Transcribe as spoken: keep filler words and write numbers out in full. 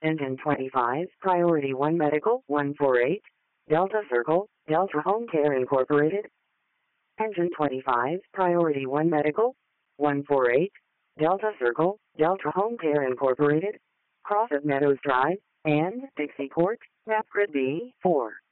Engine twenty-five, Priority one Medical, one forty-eight, Delta Circle, Delta Home Care Incorporated. Engine twenty-five, Priority one Medical, one forty-eight, Delta Circle, Delta Home Care Incorporated, Cross of Meadows Drive, and Dixie Court, Map Grid B four.